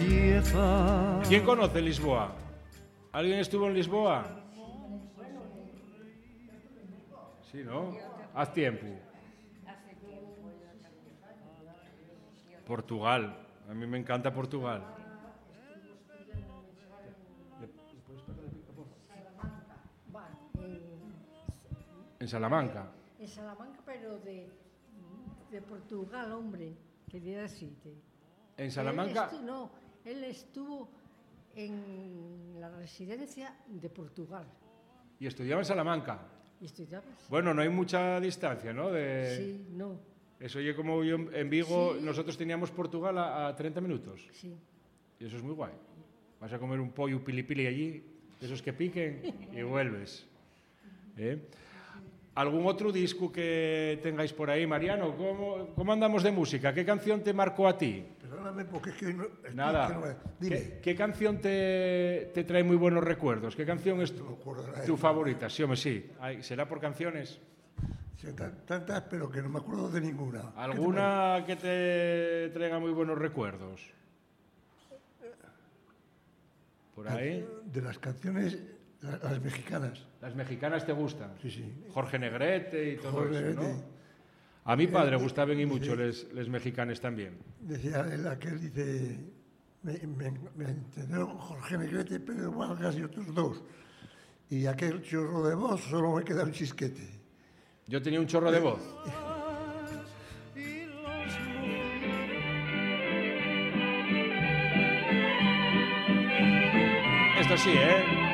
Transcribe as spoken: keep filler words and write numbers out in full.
belleza. ¿Quién conoce Lisboa? ¿Alguien estuvo en Lisboa? Sí, ¿no? Haz tiempo. Portugal. A mí me encanta Portugal. En Salamanca. En Salamanca, pero de, de Portugal, hombre, quería decirte. En Salamanca. Él estuvo, no, él estuvo en la residencia de Portugal. Y estudiaba en Salamanca. ¿Y estudiabas? Bueno, no hay mucha distancia, ¿no? De... Sí, no. Eso oye, como yo en Vigo, Sí. nosotros teníamos Portugal a, a treinta minutos. Sí. Y eso es muy guay. Vas a comer un pollo pili-pili allí, de esos que piquen, y vuelves. ¿Eh? ¿Algún otro disco que tengáis por ahí, Mariano? ¿Cómo, ¿Cómo andamos de música? ¿Qué canción te marcó a ti? Perdóname, porque es que no... Es Nada. Que no, dime. ¿Qué, ¿Qué canción te, te trae muy buenos recuerdos? ¿Qué canción es tu, No me acuerdo de tu ella. favorita? Sí, hombre, sí. Ay, ¿será por canciones? Sí, tan- tantas, pero que no me acuerdo de ninguna. ¿Alguna que te traiga muy buenos recuerdos? ¿Por ahí? De las canciones, la- las mexicanas. ¿Las mexicanas te gustan? Sí, sí. Jorge Negrete y todo Jorge eso, ¿no? Negrete. A mi padre Eh, gustaban y mucho sí. les, les mexicanes también. Decía el aquel, dice, me, me, me entendió Jorge Negrete, Pedro Vargas y otros dos. Y aquel chorro de voz solo me queda un chisquete. Yo tenía un chorro de voz. Esto sí, ¿eh?